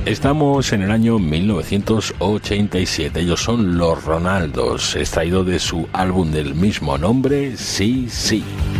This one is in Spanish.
Estamos en el año 1987. Ellos son Los Ronaldos, extraído de su álbum del mismo nombre, Sí, Sí.